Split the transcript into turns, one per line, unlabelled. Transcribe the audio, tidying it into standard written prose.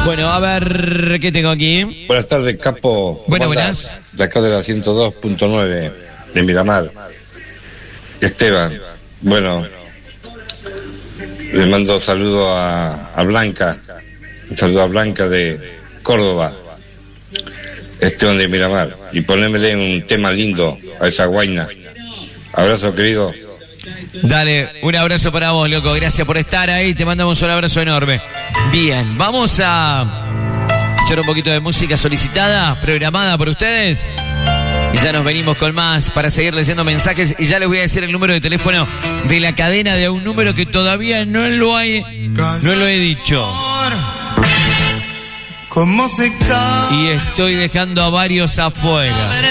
Bueno, a ver, ¿qué tengo aquí?
Buenas tardes, Capo.
Buenas.
De acá de la 102.9 de Miramar. Esteban. Bueno, le mando saludo a Blanca. Un saludo a Blanca de Córdoba. Esteban de Miramar. Y ponémele un tema lindo a esa guaina. Abrazo, querido.
Dale, un abrazo para vos, loco. Gracias por estar ahí. Te mandamos un abrazo enorme. Bien, vamos a echar un poquito de música solicitada, programada por ustedes. Y ya nos venimos con más para seguir leyendo mensajes. Y ya les voy a decir el número de teléfono de la cadena, de un número que todavía no lo he dicho.
¿Cómo se cae?
Y estoy dejando a varios afuera.